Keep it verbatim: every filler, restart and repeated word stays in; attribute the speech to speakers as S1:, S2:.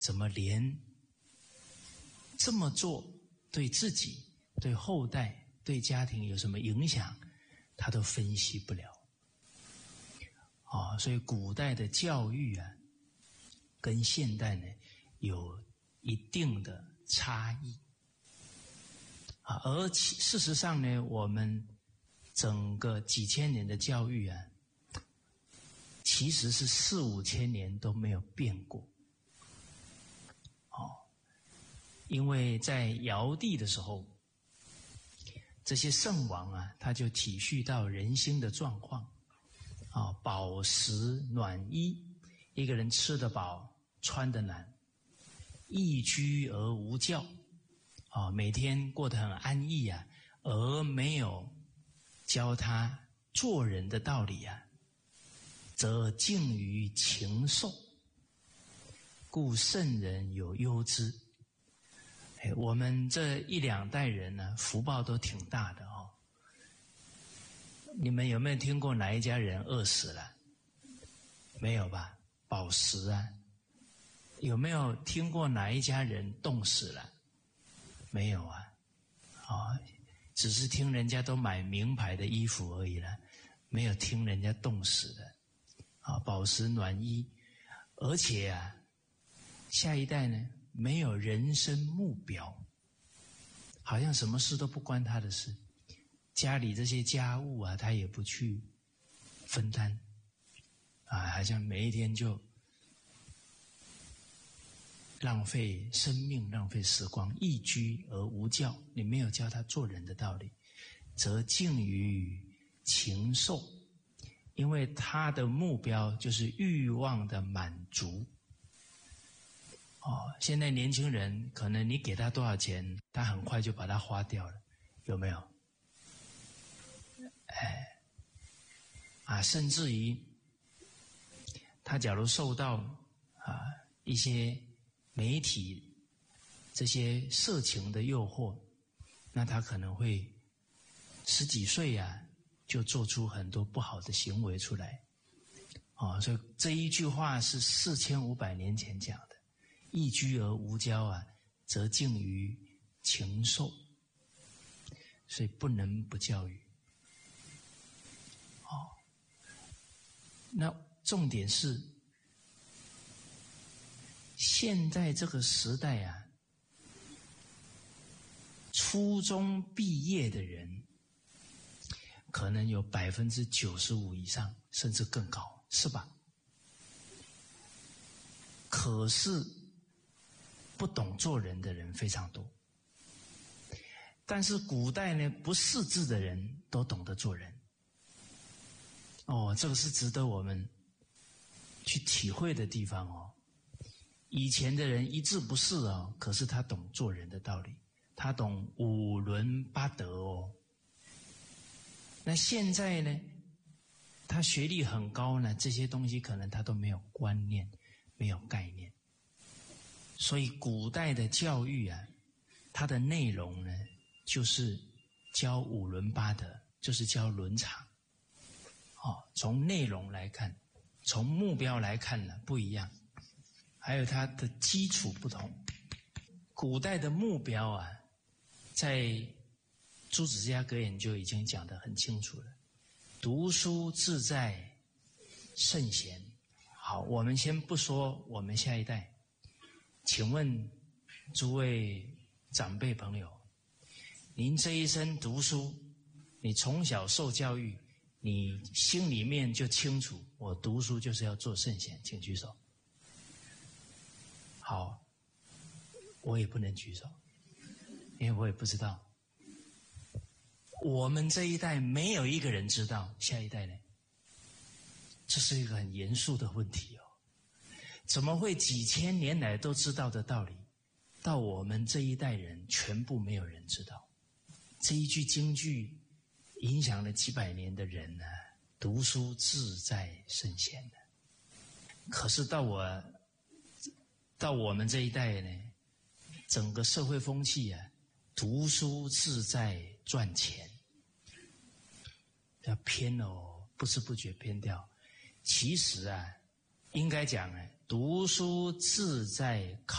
S1: 怎么连这么做对自己、对后代、对家庭有什么影响，他都分析不了。哦，所以古代的教育啊，跟现代呢有一定的差异。啊，而事实上呢，我们整个几千年的教育啊，其实是四五千年都没有变过。哦，因为在尧帝的时候，这些圣王啊，他就体恤到人心的状况，啊，饱食暖衣，一个人吃得饱，穿得暖，逸居而无教，啊，每天过得很安逸啊，而没有教他做人的道理啊，则敬于禽兽，故圣人有忧之。哎，我们这一两代人呢，福报都挺大的哦。你们有没有听过哪一家人饿死了？没有吧？饱食啊。有没有听过哪一家人冻死了？没有啊。哦，只是听人家都买名牌的衣服而已了，没有听人家冻死的。啊，饱食暖衣，而且啊，下一代呢没有人生目标，好像什么事都不关他的事，家里这些家务啊，他也不去分担，啊，好像每一天就浪费生命，浪费时光，逸居而无教。你没有教他做人的道理，则敬于禽兽。因为他的目标就是欲望的满足。哦，现在年轻人可能你给他多少钱，他很快就把它花掉了，有没有？哎，啊，甚至于他假如受到啊一些媒体这些色情的诱惑，那他可能会十几岁啊就做出很多不好的行为出来。哦，所以这一句话是四千五百年前讲的，逸居而无教啊，则敬于禽兽。所以不能不教育。哦，那重点是现在这个时代啊，初中毕业的人可能有百分之九十五以上，甚至更高，是吧？可是不懂做人的人非常多。但是古代呢，不识字的人都懂得做人。哦，这个是值得我们去体会的地方哦。以前的人一字不识哦，可是他懂做人的道理，他懂五伦八德哦。那现在呢，他学历很高呢，这些东西可能他都没有观念，没有概念。所以古代的教育啊，它的内容呢，就是教五伦八德，就是教伦常。哦，从内容来看，从目标来看呢，不一样，还有它的基础不同。古代的目标啊，在诸子家格言就已经讲得很清楚了，读书自在圣贤。好，我们先不说我们下一代，请问诸位长辈朋友，您这一生读书，你从小受教育，你心里面就清楚，我读书就是要做圣贤，请举手。好，我也不能举手，因为我也不知道。我们这一代没有一个人知道，下一代呢？这是一个很严肃的问题哦。怎么会几千年来都知道的道理，到我们这一代人全部没有人知道？这一句京剧影响了几百年的人呢、啊，读书自在圣贤的。可是到我到我们这一代呢，整个社会风气啊，读书自在赚钱，要偏哦，不知不觉偏掉。其实啊， 应该讲呢，读书志在考